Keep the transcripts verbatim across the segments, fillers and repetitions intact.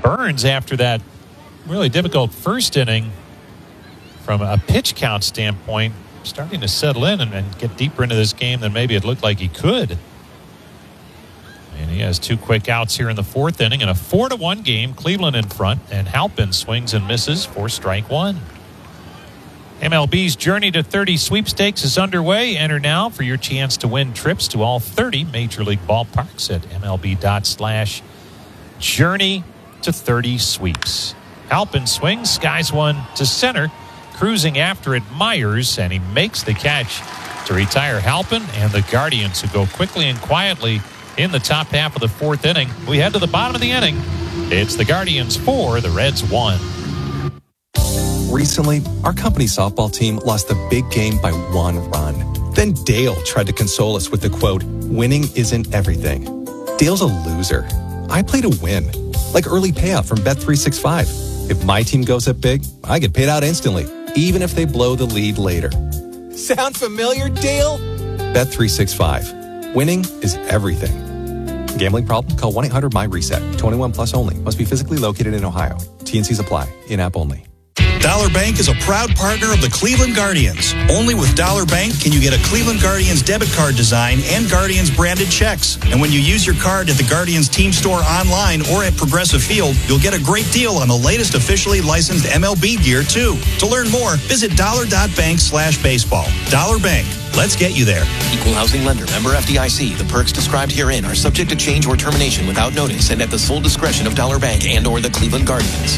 Burns, after that really difficult first inning, from a pitch count standpoint, starting to settle in and, and get deeper into this game than maybe it looked like he could. And he has two quick outs here in the fourth inning in a four to one game. Cleveland in front, and Halpin swings and misses for strike one. M L B's Journey to thirty sweepstakes is underway. Enter now for your chance to win trips to all thirty Major League ballparks at mlb.com slash journey to thirty sweeps. Halpin swings, skies one to center. Cruising after it, Myers, and he makes the catch to retire Halpin and the Guardians, who go quickly and quietly in the top half of the fourth inning. We head to the bottom of the inning. It's the Guardians four, the Reds one. Recently, our company softball team lost the big game by one run. Then Dale tried to console us with the quote, "Winning isn't everything." Dale's a loser. I play to win, like early payout from Bet three sixty-five. If my team goes up big, I get paid out instantly, even if they blow the lead later. Sound familiar, Dale? Bet three sixty-five. Winning is everything. Gambling problem? Call one eight hundred M Y reset. twenty-one plus only. Must be physically located in Ohio. T N Cs apply. In-app only. Dollar Bank is a proud partner of the Cleveland Guardians. Only with Dollar Bank can you get a Cleveland Guardians debit card design and Guardians branded checks. And when you use your card at the Guardians team store online or at Progressive Field, you'll get a great deal on the latest officially licensed M L B gear, too. To learn more, visit dollar.bank slash baseball. Dollar Bank. Let's get you there. Equal housing lender. Member F D I C. The perks described herein are subject to change or termination without notice and at the sole discretion of Dollar Bank and or the Cleveland Guardians.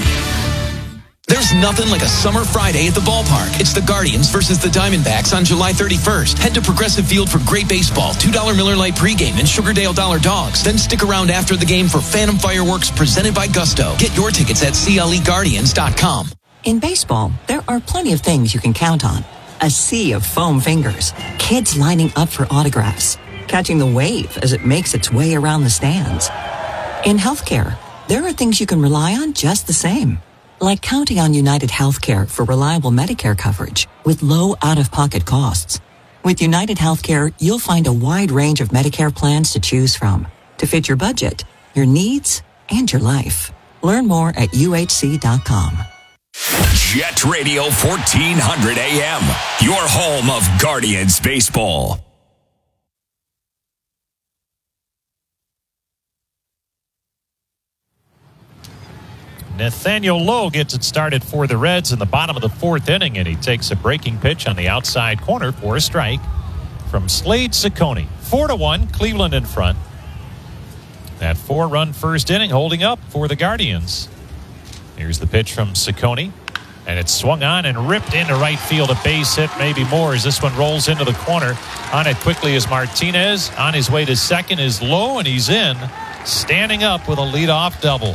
There's nothing like a summer Friday at the ballpark. It's the Guardians versus the Diamondbacks on July thirty-first. Head to Progressive Field for great baseball, two dollar Miller Lite pregame, and Sugardale Dollar Dogs. Then stick around after the game for Phantom Fireworks presented by Gusto. Get your tickets at C L E Guardians dot com. In baseball, there are plenty of things you can count on. A sea of foam fingers, kids lining up for autographs, catching the wave as it makes its way around the stands. In healthcare, there are things you can rely on just the same. Like counting on United Healthcare for reliable Medicare coverage with low out-of-pocket costs. With United Healthcare, you'll find a wide range of Medicare plans to choose from to fit your budget, your needs, and your life. Learn more at U H C dot com. Jet Radio fourteen hundred A M, your home of Guardians baseball. Nathaniel Lowe gets it started for the Reds in the bottom of the fourth inning, and he takes a breaking pitch on the outside corner for a strike from Slade Ciccone. Four to one, Cleveland in front. That four-run first inning holding up for the Guardians. Here's the pitch from Ciccone, and it's swung on and ripped into right field. A base hit, maybe more, as this one rolls into the corner. On it quickly is Martinez. On his way to second is Lowe, and he's in, standing up with a leadoff double.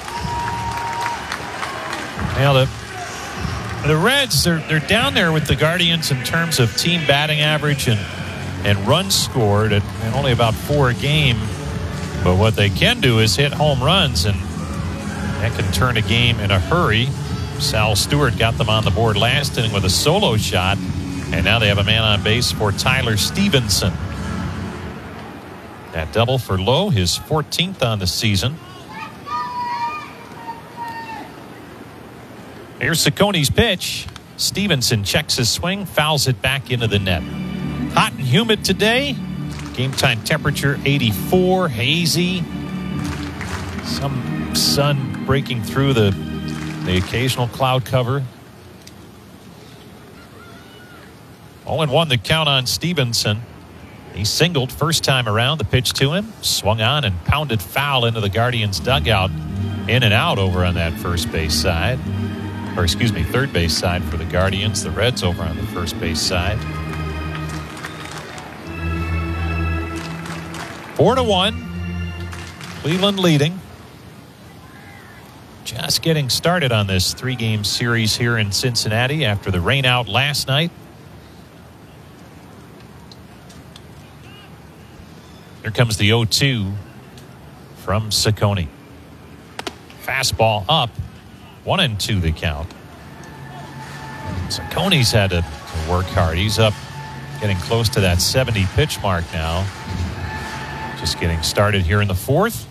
Now, the, the Reds, they're, they're down there with the Guardians in terms of team batting average and, and runs scored at, at only about four a game. But what they can do is hit home runs, and that can turn a game in a hurry. Sal Stewart got them on the board last inning with a solo shot, and now they have a man on base for Tyler Stevenson. That double for Lowe, his fourteenth on the season. Here's Ciccone's pitch. Stevenson checks his swing, fouls it back into the net. Hot and humid today. Game time temperature eighty-four, hazy. Some sun breaking through the, the occasional cloud cover. oh and one the count on Stevenson. He singled first time around. The pitch to him, swung on and pounded foul into the Guardians dugout. In and out over on that first base side. Or excuse me, third base side for the Guardians. The Reds over on the first base side. Four to one. Cleveland leading. Just getting started on this three-game series here in Cincinnati after the rain out last night. Here comes the oh two from Ciccone. Fastball up. One and two the count. Ciccone's had to work hard. He's up, getting close to that seventy pitch mark now. Just getting started here in the fourth.